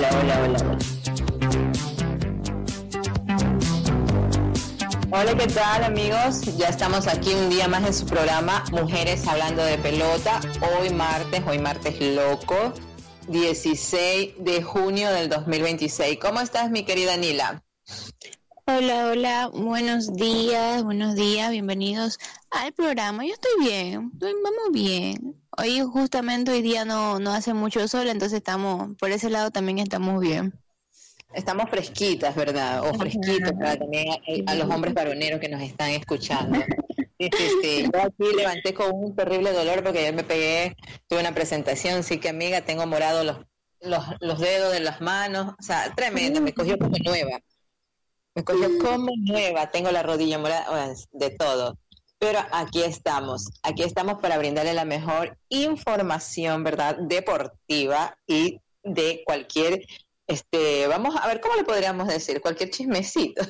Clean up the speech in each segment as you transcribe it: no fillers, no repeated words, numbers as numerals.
Hola, hola, hola. Hola, ¿qué tal, amigos? Ya estamos aquí un día más en su programa Mujeres Hablando de Pelota. Hoy martes loco, 16 de junio del 2026. ¿Cómo estás, mi querida Nila? Hola, buenos días, bienvenidos al programa. Yo estoy bien, vamos bien. Hoy día no hace mucho sol, entonces estamos, por ese lado también estamos bien. Estamos fresquitas, ¿verdad? O fresquitos para también a los hombres varoneros que nos están escuchando. Sí. Yo aquí levanté con un terrible dolor porque ayer tuve una presentación, sí que, amiga, tengo morado los dedos de las manos, o sea, tremendo, me cogió como nueva. Tengo la rodilla morada, de todo. Pero aquí estamos para brindarle la mejor información, ¿verdad? Deportiva y de cualquier, vamos a ver, ¿cómo le podríamos decir? Cualquier chismecito.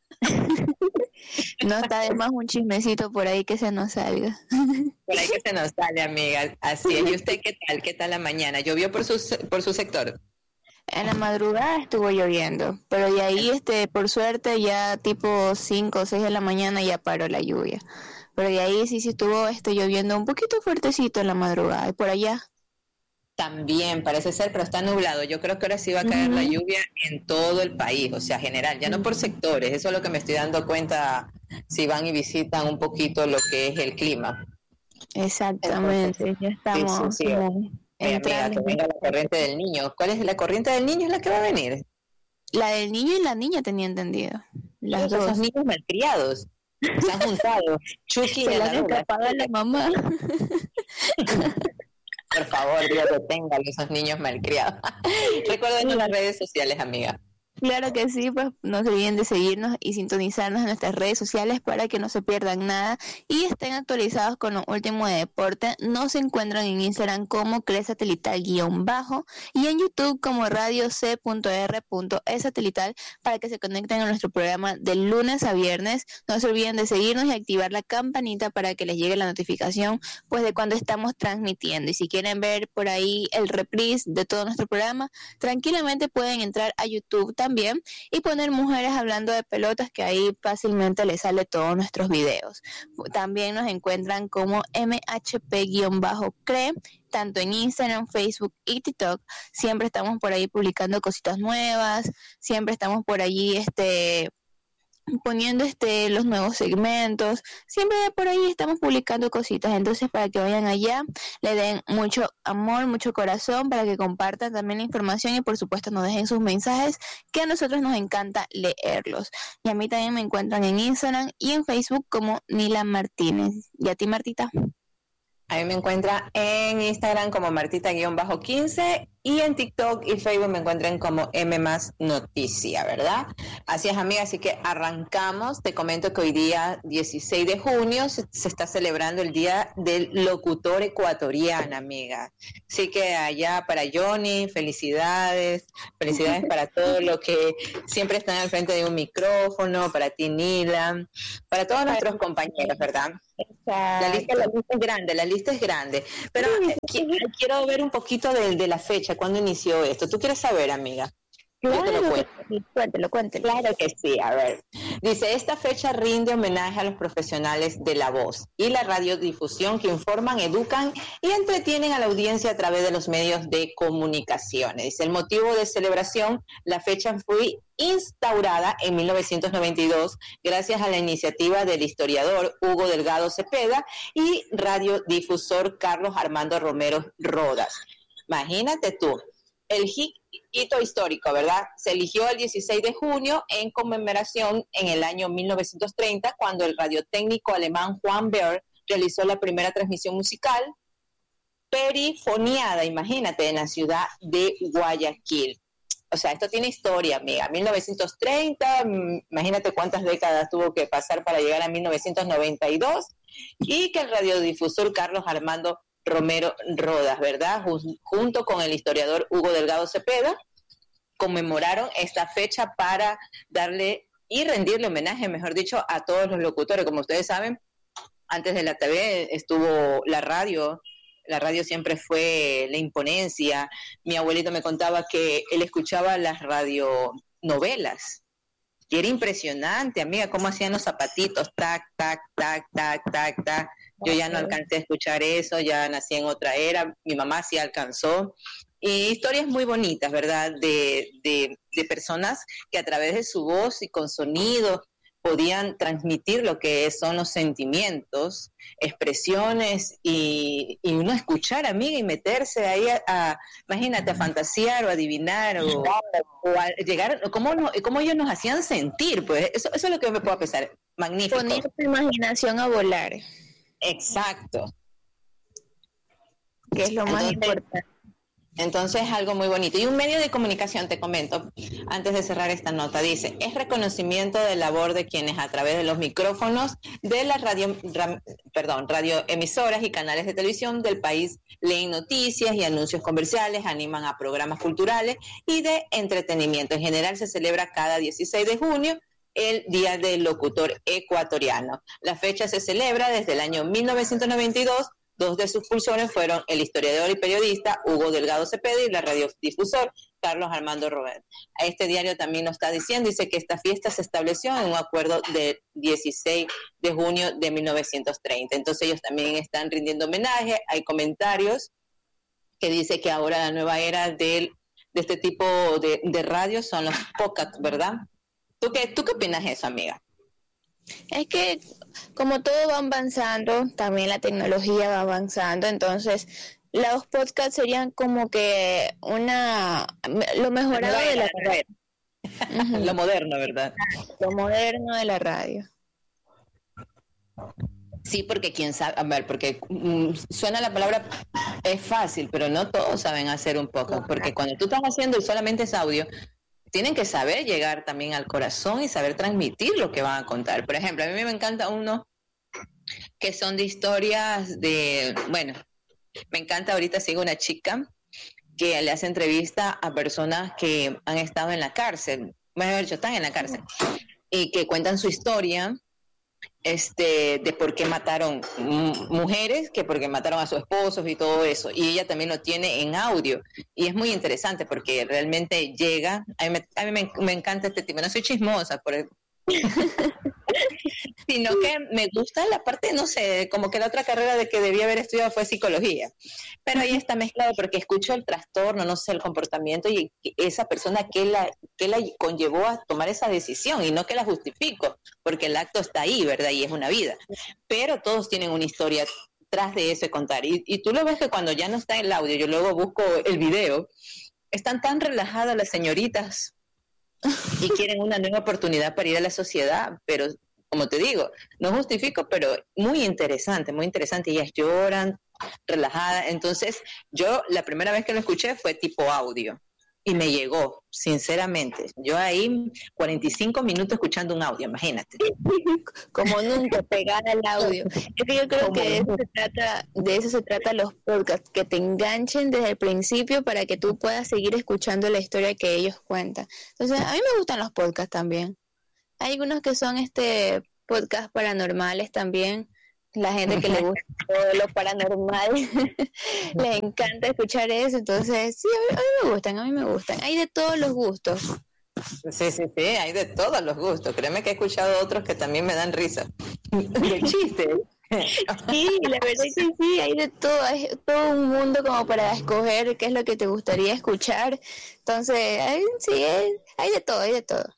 No está de más un chismecito por ahí que se nos salga. Por ahí que se nos sale, amiga. Así es. ¿Y usted qué tal? ¿Qué tal la mañana? ¿Llovió por su sector? En la madrugada estuvo lloviendo, pero de ahí, por suerte, ya tipo 5 o 6 de la mañana ya paró la lluvia. Pero de ahí sí estuvo lloviendo un poquito fuertecito en la madrugada. ¿Y por allá? También parece ser, pero está nublado. Yo creo que ahora sí va a caer la lluvia en todo el país, o sea, general, ya no por sectores. Eso es lo que me estoy dando cuenta si van y visitan un poquito lo que es el clima. Exactamente, Entonces, ya estamos sí. Amiga, que venga la corriente del niño. ¿Cuál es la corriente del niño? ¿Es la que va a venir? La del niño y la niña tenía entendido. Las dos. Esos niños malcriados se han juntado. Chucky se la han escapado a la mamá. Por favor, Dios detenga a esos niños malcriados. Recuerden las redes sociales, amiga. Claro que sí, pues no se olviden de seguirnos y sintonizarnos en nuestras redes sociales para que no se pierdan nada y estén actualizados con lo último de deporte. Nos encuentran en Instagram como CRESatelital_ y en YouTube como Radio C.R.E satelital para que se conecten a nuestro programa de lunes a viernes. No se olviden de seguirnos y activar la campanita para que les llegue la notificación pues de cuando estamos transmitiendo. Y si quieren ver por ahí el reprise de todo nuestro programa, tranquilamente pueden entrar a YouTube también y poner Mujeres Hablando de Pelotas, que ahí fácilmente les sale todos nuestros videos. También nos encuentran como MHP_CRE, tanto en Instagram, Facebook y TikTok. Siempre estamos por ahí publicando cositas nuevas, siempre estamos por allí poniendo los nuevos segmentos, siempre por ahí estamos publicando cositas, entonces para que vayan allá, le den mucho amor, mucho corazón, para que compartan también la información y por supuesto nos dejen sus mensajes, que a nosotros nos encanta leerlos. Y a mí también me encuentran en Instagram y en Facebook como Nila Martínez. ¿Y a ti, Martita? A mí me encuentra en Instagram como Martita_15 y en TikTok y Facebook me encuentran como M+Noticia, ¿verdad? Así es, amiga, así que arrancamos. Te comento que hoy día 16 de junio se está celebrando el Día del Locutor Ecuatoriano, amiga. Así que allá para Johnny, felicidades para todos los que siempre están al frente de un micrófono, para ti, Nila, para todos nuestros compañeros, ¿verdad? La lista es grande, pero quiero ver un poquito de la fecha, cuándo inició esto. ¿Tú quieres saber, amiga? Claro, cuéntelo. Claro que sí, a ver. Dice, esta fecha rinde homenaje a los profesionales de la voz y la radiodifusión que informan, educan y entretienen a la audiencia a través de los medios de comunicación. Dice, el motivo de celebración, la fecha fue instaurada en 1992 gracias a la iniciativa del historiador Hugo Delgado Cepeda y radiodifusor Carlos Armando Romero Rodas. Imagínate tú, el hito histórico, ¿verdad? Se eligió el 16 de junio en conmemoración en el año 1930, cuando el radiotécnico alemán Juan Beer realizó la primera transmisión musical perifoniada, imagínate, en la ciudad de Guayaquil. O sea, esto tiene historia, amiga. 1930, imagínate cuántas décadas tuvo que pasar para llegar a 1992, y que el radiodifusor Carlos Armando Romero Rodas, ¿verdad? Junto con el historiador Hugo Delgado Cepeda, conmemoraron esta fecha para darle y rendirle homenaje, mejor dicho, a todos los locutores. Como ustedes saben, antes de la TV estuvo la radio, la radio siempre fue la imponencia. Mi abuelito me contaba que él escuchaba las radionovelas. Y era impresionante, amiga, cómo hacían los zapatitos, tac, tac, tac, tac, tac, tac. Yo ya no alcancé a escuchar eso, ya nací en otra era, mi mamá sí alcanzó. Y historias muy bonitas, ¿verdad? De personas que a través de su voz y con sonidos podían transmitir lo que son los sentimientos, expresiones, y uno escuchar, amiga, y meterse ahí imagínate, a fantasear o adivinar o a llegar, cómo ellos nos hacían sentir, pues eso es lo que me puedo pensar, magnífico. Poner tu imaginación a volar. Exacto. Que es lo más importante. Entonces, algo muy bonito. Y un medio de comunicación, te comento, antes de cerrar esta nota, dice, es reconocimiento de labor de quienes a través de los micrófonos de las radioemisoras y canales de televisión del país leen noticias y anuncios comerciales, animan a programas culturales y de entretenimiento. En general se celebra cada 16 de junio el Día del Locutor Ecuatoriano. La fecha se celebra desde el año 1992. Dos de sus impulsores fueron el historiador y periodista Hugo Delgado Cepeda y la radiodifusor Carlos Armando Robert. A este diario también lo está diciendo, dice que esta fiesta se estableció en un acuerdo del 16 de junio de 1930. Entonces ellos también están rindiendo homenaje. Hay comentarios que dice que ahora la nueva era de este tipo de radio son los podcasts, ¿verdad? ¿Tú qué opinas de eso, amiga? Es que como todo va avanzando, también la tecnología va avanzando, entonces los podcasts serían como que lo mejorado de la radio. Lo moderno, ¿verdad? Lo moderno de la radio. Sí, porque quién sabe, a ver, porque suena la palabra, es fácil, pero no todos saben hacer un podcast, porque cuando tú estás haciendo y solamente es audio, tienen que saber llegar también al corazón y saber transmitir lo que van a contar. Por ejemplo, a mí me encanta uno que son de historias me encanta, ahorita sigo una chica que le hace entrevista a personas que han estado en la cárcel, están en la cárcel, y que cuentan su historia, de por qué mataron mujeres, que porque mataron a sus esposos y todo eso, y ella también lo tiene en audio, y es muy interesante porque realmente llega, a mí me encanta este tipo, no soy chismosa, sino que me gusta la parte, no sé, como que la otra carrera de que debía haber estudiado fue psicología, pero ahí está mezclado porque escucho el trastorno, no sé, el comportamiento y esa persona que la conllevó a tomar esa decisión, y no que la justifico, porque el acto está ahí, ¿verdad? Y es una vida, pero todos tienen una historia tras de eso contar, y tú lo ves que cuando ya no está el audio, yo luego busco el video, están tan relajadas las señoritas y quieren una nueva oportunidad para ir a la sociedad, pero como te digo, no justifico, pero muy interesante, ellas lloran, relajadas. Entonces yo la primera vez que lo escuché fue tipo audio y me llegó, sinceramente, yo ahí 45 minutos escuchando un audio, imagínate. Como nunca, pegada al audio. Es que yo creo que de eso se trata los podcasts, que te enganchen desde el principio para que tú puedas seguir escuchando la historia que ellos cuentan. Entonces, a mí me gustan los podcasts también. Hay algunos que son podcasts paranormales también. La gente que le gusta todo lo paranormal le encanta escuchar eso. Entonces, sí, a mí me gustan. Hay de todos los gustos. Sí, hay de todos los gustos. Créeme que he escuchado otros que también me dan risa. De chistes. Sí, la verdad es que sí, hay de todo, hay todo un mundo como para escoger qué es lo que te gustaría escuchar. Entonces, hay de todo,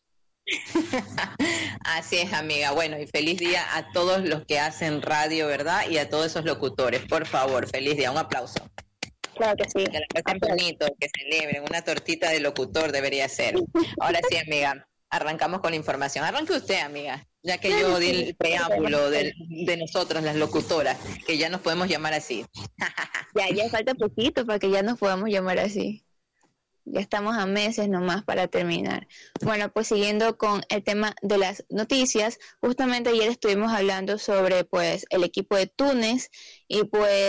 Así es, amiga. Bueno, y feliz día a todos los que hacen radio, ¿verdad? Y a todos esos locutores. Por favor, feliz día. Un aplauso. Claro que sí. Que la pasen bonito, que celebren. Una tortita de locutor debería ser. Ahora sí, amiga, arrancamos con la información. Arranque usted, amiga, ya que yo di el preámbulo de nosotros, las locutoras, que ya nos podemos llamar así. Ya falta poquito para que ya nos podamos llamar así. Ya estamos a meses nomás para terminar. Bueno, pues siguiendo con el tema de las noticias, justamente ayer estuvimos hablando sobre pues el equipo de Túnez y pues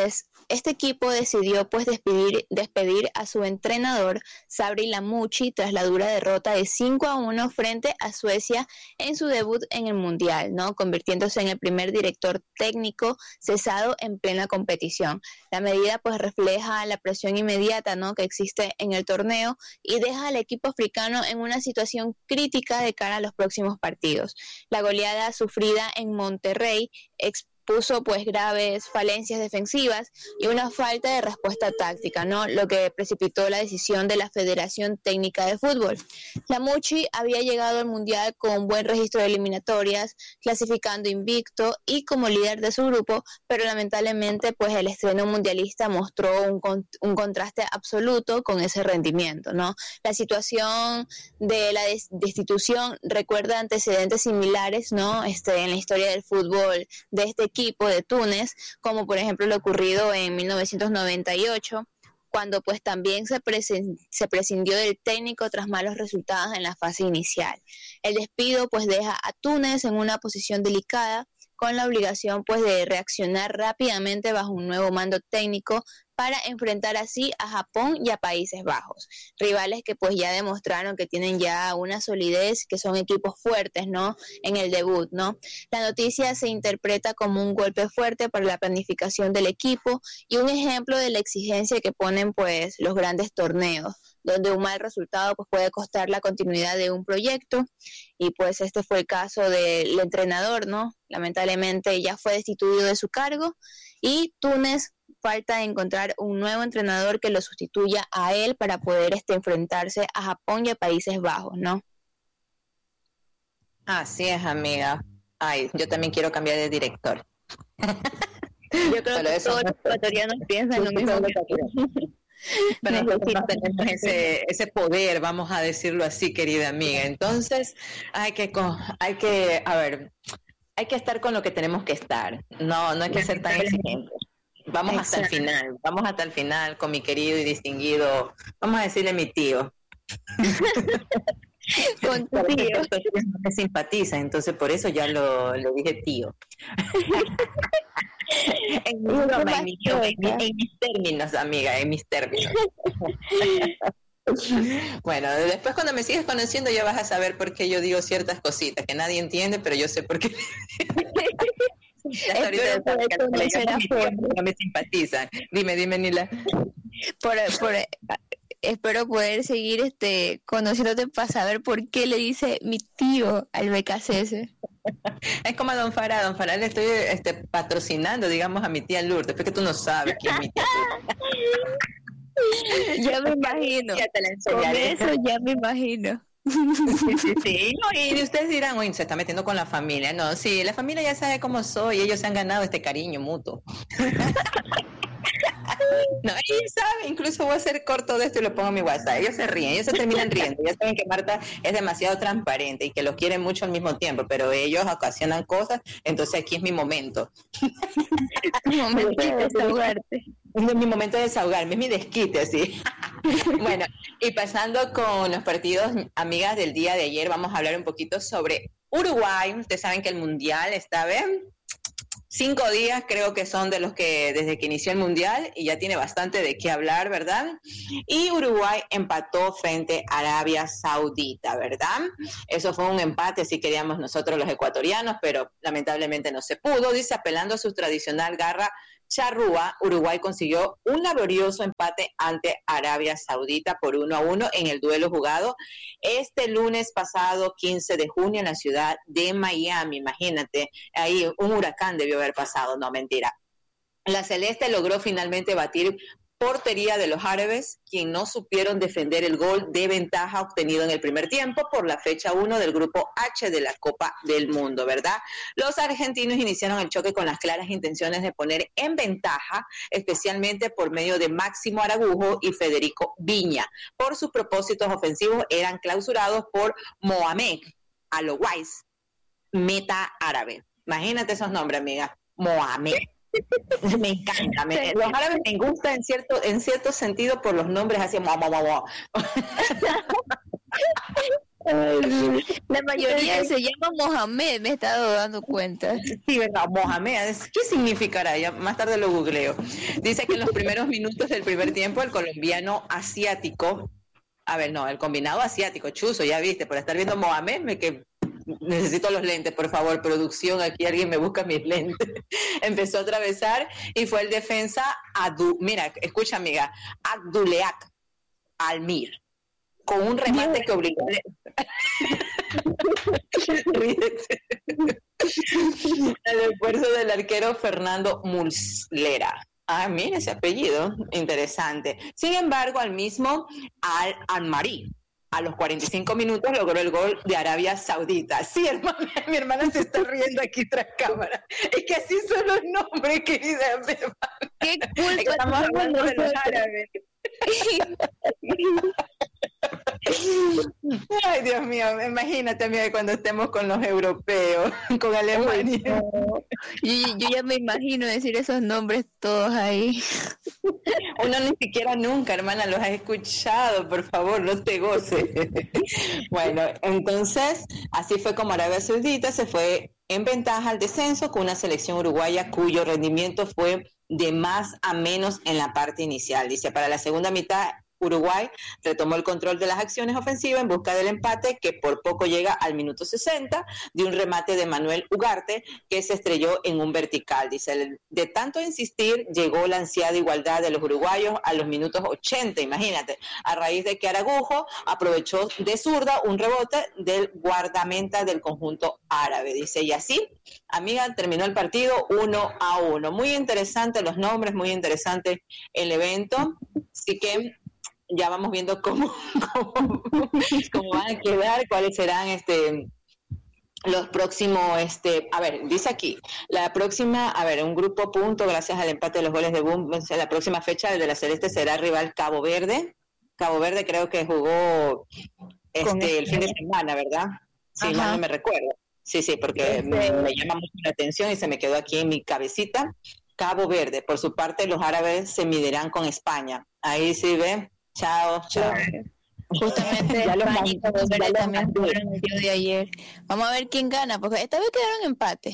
Este equipo decidió pues despedir a su entrenador Sabri Lamouchi tras la dura derrota de 5-1 frente a Suecia en su debut en el Mundial, ¿no? Convirtiéndose en el primer director técnico cesado en plena competición. La medida pues refleja la presión inmediata, ¿no?, que existe en el torneo y deja al equipo africano en una situación crítica de cara a los próximos partidos. La goleada sufrida en Monterrey expuso pues graves falencias defensivas y una falta de respuesta táctica, ¿no?, lo que precipitó la decisión de la Federación Técnica de Fútbol. Lamouchi había llegado al Mundial con buen registro de eliminatorias, clasificando invicto y como líder de su grupo, pero lamentablemente pues el estreno mundialista mostró un contraste absoluto con ese rendimiento, ¿no? La situación de la destitución recuerda antecedentes similares, ¿no?, en la historia del fútbol de este equipo de Túnez, como por ejemplo lo ocurrido en 1998, cuando pues también se prescindió del técnico tras malos resultados en la fase inicial. El despido pues deja a Túnez en una posición delicada, con la obligación pues de reaccionar rápidamente bajo un nuevo mando técnico para enfrentar así a Japón y a Países Bajos, rivales que pues ya demostraron que tienen ya una solidez, que son equipos fuertes, ¿no?, en el debut, ¿no? La noticia se interpreta como un golpe fuerte para la planificación del equipo y un ejemplo de la exigencia que ponen pues los grandes torneos, donde un mal resultado pues puede costar la continuidad de un proyecto, y pues este fue el caso del entrenador, ¿no? Lamentablemente ya fue destituido de su cargo y Túnez falta encontrar un nuevo entrenador que lo sustituya a él para poder enfrentarse a Japón y a Países Bajos, ¿no? Así es, amiga. Ay, yo también quiero cambiar de director. Yo creo que todos los ecuatorianos piensan lo mismo. Pero nosotros no tenemos ese poder, vamos a decirlo así, querida amiga. Entonces, hay que estar con lo que tenemos que estar. No hay que ser tan exigentes. Vamos hasta el final con mi querido y distinguido, vamos a decirle mi tío. Con tu tío. No me simpatiza, entonces por eso ya lo dije tío. En mis términos, amiga, en mis términos. Bueno, después cuando me sigues conociendo ya vas a saber por qué yo digo ciertas cositas que nadie entiende, pero yo sé por qué. No me simpatizan. Dime, Nila. Espero poder seguir conociéndote para saber por qué le dice mi tío al BKCS. Es como a Don Farah. Don Farah le estoy patrocinando, digamos, a mi tía Lourdes, porque tú no sabes quién es mi tía Lourdes. Ya me imagino. Con eso ya me imagino. Sí. No, y ustedes dirán, oye, se está metiendo con la familia. No, sí, la familia ya sabe cómo soy, ellos se han ganado este cariño mutuo. No, ellos saben, incluso voy a hacer corto de esto y lo pongo en mi WhatsApp. Ellos se ríen, ellos se terminan riendo. Ya saben que Marta es demasiado transparente y que los quiere mucho al mismo tiempo, pero ellos ocasionan cosas, entonces aquí es mi momento. Tu momento de desahogarte. Es mi momento de desahogarme, es mi desquite, así. Bueno, y pasando con los partidos, amigas, del día de ayer, vamos a hablar un poquito sobre Uruguay. Ustedes saben que el Mundial está, ¿ven? 5 días creo que son de los que desde que inició el Mundial y ya tiene bastante de qué hablar, ¿verdad? Y Uruguay empató frente a Arabia Saudita, ¿verdad? Eso fue un empate, si queríamos nosotros los ecuatorianos, pero lamentablemente no se pudo. Dice, apelando a su tradicional garra charrúa, Uruguay consiguió un laborioso empate ante Arabia Saudita por 1-1 en el duelo jugado este lunes pasado, 15 de junio, en la ciudad de Miami. Imagínate, ahí un huracán debió haber pasado, no, mentira. La Celeste logró finalmente batir portería de los árabes, quien no supieron defender el gol de ventaja obtenido en el primer tiempo por la fecha 1 del grupo H de la Copa del Mundo, ¿verdad? Los argentinos iniciaron el choque con las claras intenciones de poner en ventaja, especialmente por medio de Máximo Araújo y Federico Viña. Por sus propósitos ofensivos eran clausurados por Mohamed Alouais, meta árabe. Imagínate esos nombres, amiga. Mohamed. Me encanta, los árabes me gustan en cierto sentido por los nombres así. No, La mayoría se llama Mohamed, me he estado dando cuenta. Sí, ¿verdad? Mohamed, ¿qué significará? Ya más tarde lo googleo. Dice que en los primeros minutos del primer tiempo el colombiano asiático, el combinado asiático, chuzo, ya viste, por estar viendo Mohamed, que necesito los lentes, por favor, producción, aquí alguien me busca mis lentes. Empezó a atravesar y fue el defensa, mira, escucha amiga, Abduleak Almir, con un remate que obligó el esfuerzo del arquero Fernando Muslera. Mira ese apellido, interesante. Sin embargo, al mismo Al-Anmari, a los 45 minutos logró el gol de Arabia Saudita. Sí, hermana, mi hermana se está riendo aquí tras cámara. Es que así son los nombres, querida mi hermana. ¡Qué culpa! Estamos hablando de los árabes. Ay, Dios mío, imagínate, amiga, cuando estemos con los europeos, con Alemania. No. Yo ya me imagino decir esos nombres todos ahí. Uno ni siquiera nunca, hermana, los has escuchado, por favor, no te goces. Bueno, entonces, así fue como Arabia Saudita se fue en ventaja al descenso con una selección uruguaya cuyo rendimiento fue de más a menos en la parte inicial. Dice, para la segunda mitad, Uruguay retomó el control de las acciones ofensivas en busca del empate, que por poco llega al minuto 60 de un remate de Manuel Ugarte que se estrelló en un vertical. Dice, de tanto insistir llegó la ansiada igualdad de los uruguayos a los minutos 80, imagínate, a raíz de que Araújo aprovechó de zurda un rebote del guardameta del conjunto árabe. Dice, y así, amiga, terminó el partido 1-1. Muy interesante los nombres, muy interesante el evento, así que ya vamos viendo cómo van a quedar, cuáles serán los próximos, dice aquí, la próxima, un grupo punto, gracias al empate de los goles de Boom, la próxima fecha de la Celeste será rival Cabo Verde. Cabo Verde creo que jugó el fin de semana, ¿verdad? Sí, mal no me recuerdo. Sí, porque me llama mucho la atención y se me quedó aquí en mi cabecita. Cabo Verde, por su parte, los árabes se medirán con España. Ahí sí ve. Chao. Justamente ya España y Cabo Verde también jugaron el día de ayer. Vamos a ver quién gana, porque esta vez quedaron empate.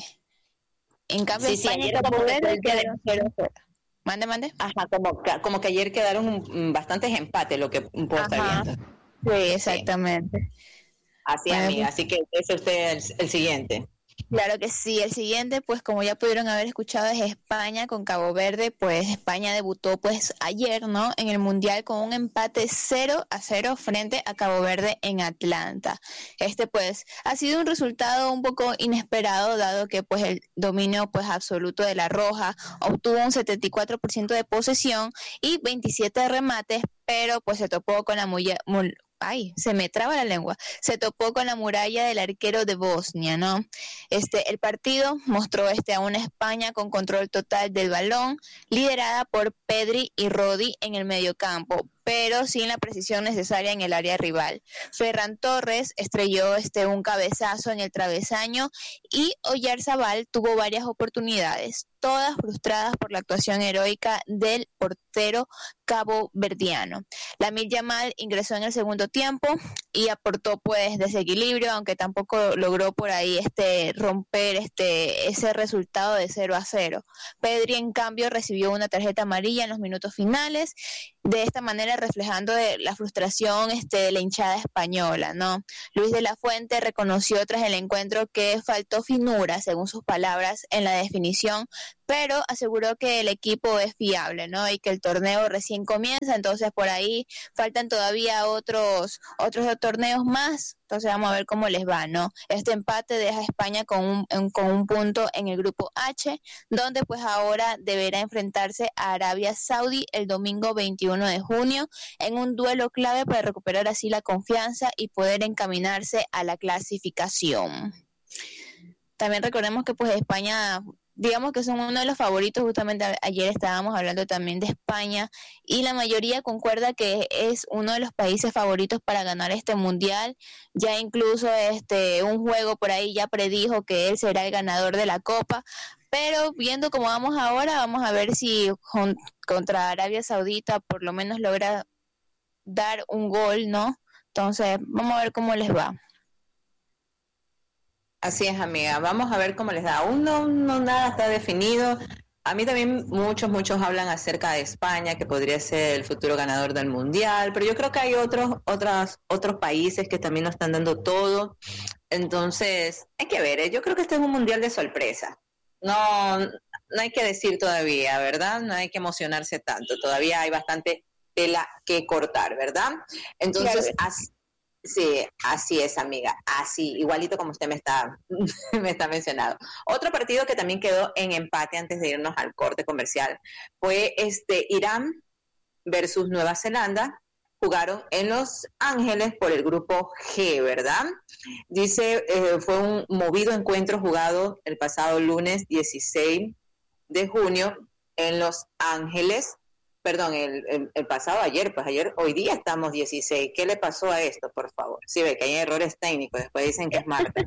En cambio, España y Cabo Verde quedaron 0-0. Mande. Ajá, como que ayer quedaron bastantes empates, lo que puedo estar viendo. Sí, exactamente. Sí. Así, amiga, así que ese es usted el siguiente. Claro que sí, el siguiente, pues como ya pudieron haber escuchado, es España con Cabo Verde. Pues España debutó pues ayer, ¿no?, en el Mundial con un empate 0-0 frente a Cabo Verde en Atlanta. Pues ha sido un resultado un poco inesperado, dado que pues el dominio pues absoluto de la Roja obtuvo un 74% de posesión y 27 remates, pero pues se topó con la se me traba la lengua. Se topó con la muralla del arquero de Bosnia, ¿no? El partido mostró a una España con control total del balón, liderada por Pedri y Rodi en el mediocampo, pero sin la precisión necesaria en el área rival. Ferran Torres estrelló un cabezazo en el travesaño y Oyarzabal tuvo varias oportunidades, todas frustradas por la actuación heroica del portero caboverdiano. Lamine Yamal ingresó en el segundo tiempo y aportó pues desequilibrio, aunque tampoco logró por ahí romper ese resultado de 0-0. Pedri, en cambio, recibió una tarjeta amarilla en los minutos finales, de esta manera reflejando la frustración de la hinchada española, ¿no? Luis de la Fuente reconoció tras el encuentro que faltó finura, según sus palabras, en la definición, pero aseguró que el equipo es fiable, ¿no?, y que el torneo recién comienza, entonces por ahí faltan todavía otros torneos más, entonces vamos a ver cómo les va, ¿no? Este empate deja a España con un punto en el grupo H, donde pues ahora deberá enfrentarse a Arabia Saudí el domingo 21 de junio en un duelo clave para recuperar así la confianza y poder encaminarse a la clasificación. También recordemos que pues España, digamos que son uno de los favoritos. Justamente ayer estábamos hablando también de España y la mayoría concuerda que es uno de los países favoritos para ganar este mundial. Ya incluso un juego por ahí ya predijo que él será el ganador de la Copa, pero viendo cómo vamos ahora, vamos a ver si contra Arabia Saudita por lo menos logra dar un gol, ¿no? Entonces vamos a ver cómo les va. Así es, amiga. Vamos a ver cómo les da. Aún no nada está definido. A mí también muchos hablan acerca de España, que podría ser el futuro ganador del Mundial, pero yo creo que hay otros países que también nos están dando todo. Entonces, hay que ver, yo creo que este es un Mundial de sorpresa. No hay que decir todavía, ¿verdad? No hay que emocionarse tanto. Todavía hay bastante tela que cortar, ¿verdad? Entonces, sí, así es, amiga, así, igualito como usted me está mencionando. Otro partido que también quedó en empate antes de irnos al corte comercial fue Irán versus Nueva Zelanda. Jugaron en Los Ángeles por el grupo G, ¿verdad? Dice, fue un movido encuentro jugado el pasado lunes 16 de junio en Los Ángeles. Perdón, el pasado ayer, pues hoy día estamos 16. ¿Qué le pasó a esto, por favor? Sí, ve que hay errores técnicos, después dicen que es Marta.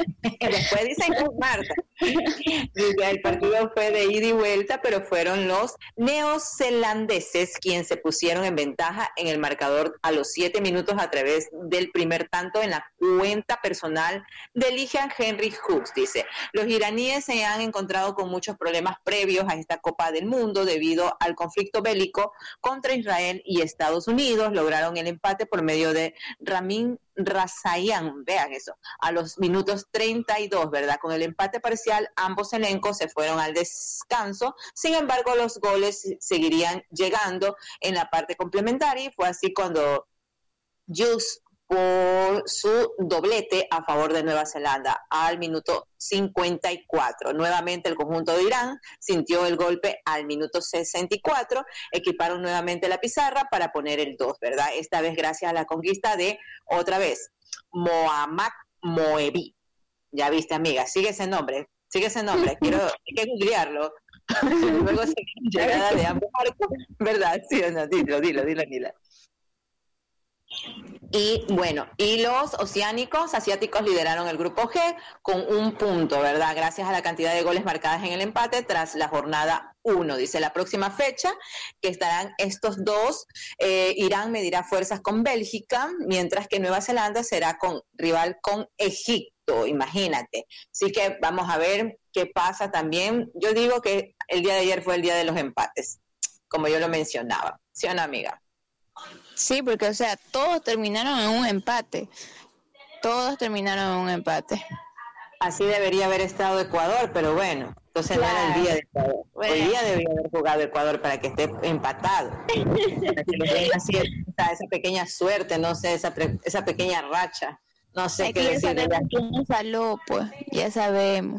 Dice, el partido fue de ida y vuelta, pero fueron los neozelandeses quienes se pusieron en ventaja en el marcador a los 7 minutos a través del primer tanto en la cuenta personal de Ligian Henry Hughes. Dice, los iraníes se han encontrado con muchos problemas previos a esta Copa del Mundo debido al conflicto bélico contra Israel y Estados Unidos. Lograron el empate por medio de Ramin Razayan, vean eso, a los minutos 32, ¿verdad? Con el empate parcial, ambos elencos se fueron al descanso. Sin embargo, los goles seguirían llegando en la parte complementaria y fue así cuando Hughes por su doblete a favor de Nueva Zelanda al minuto 54. Nuevamente el conjunto de Irán sintió el golpe al minuto 64, equiparon nuevamente la pizarra para poner el 2, ¿verdad? Esta vez gracias a la conquista de, otra vez, Mohammad Moebi. Ya viste, amiga, sigue ese nombre, hay que googlearlo. Luego se llegada de ambos arcos, ¿verdad? Sí o no, dilo, Nila. Y bueno, y los asiáticos lideraron el grupo G con 1 punto, ¿verdad? Gracias a la cantidad de goles marcadas en el empate tras la jornada 1. Dice, la próxima fecha que estarán estos dos, Irán medirá fuerzas con Bélgica, mientras que Nueva Zelanda será rival con Egipto, imagínate. Así que vamos a ver qué pasa también. Yo digo que el día de ayer fue el día de los empates, como yo lo mencionaba. ¿Sí o no, amiga? Sí, porque, o sea, todos terminaron en un empate. Así debería haber estado Ecuador, pero bueno, entonces claro. No era el día de Ecuador. Bueno. Hoy día debía haber jugado Ecuador para que esté empatado. Para que le den así esa pequeña suerte, no sé, esa pequeña racha. No sé qué decir. ¿Quién nos saló? Pues ya sabemos.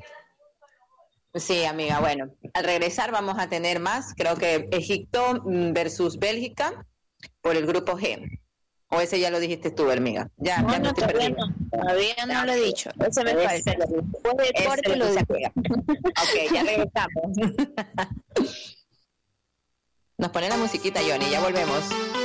Sí, amiga, bueno, al regresar vamos a tener más. Creo que Egipto versus Bélgica por el grupo G. O ese ya lo dijiste tú, amiga. Ya me estoy perdiendo. Todavía no lo he dicho. Ese me falta. Después del corte lo digo. Ok, ya regresamos. Nos pone la musiquita, Johnny, ya volvemos.